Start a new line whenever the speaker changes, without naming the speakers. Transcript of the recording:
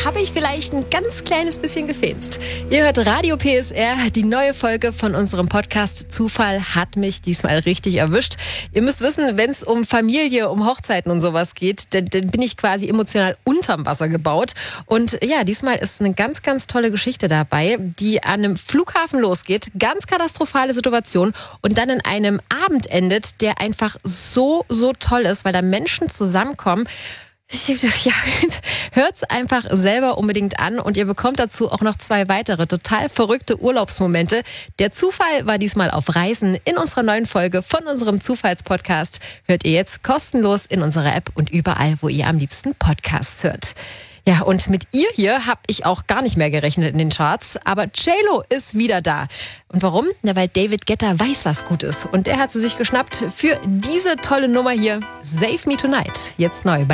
habe ich vielleicht ein ganz kleines bisschen gefeenst. Ihr hört Radio PSR, die neue Folge von unserem Podcast Zufall hat mich diesmal richtig erwischt. Ihr müsst wissen, wenn es um Familie, um Hochzeiten und sowas geht, dann bin ich quasi emotional unterm Wasser gebaut. Und ja, diesmal ist eine ganz, ganz tolle Geschichte dabei, die an einem Flughafen losgeht. Ganz katastrophale Situation und dann in einem Abend endet, der einfach so toll ist, weil da Menschen zusammenkommen. Ja, hört's einfach selber unbedingt an und ihr bekommt dazu auch noch 2 weitere total verrückte Urlaubsmomente. Der Zufall war diesmal auf Reisen. In unserer neuen Folge von unserem Zufallspodcast hört ihr jetzt kostenlos in unserer App und überall, wo ihr am liebsten Podcasts hört. Ja, und mit ihr hier habe ich auch gar nicht mehr gerechnet in den Charts, aber J-Lo ist wieder da. Und warum? Na, weil David Guetta weiß, was gut ist. Und der hat sie sich geschnappt für diese tolle Nummer hier, Save Me Tonight, jetzt neu bei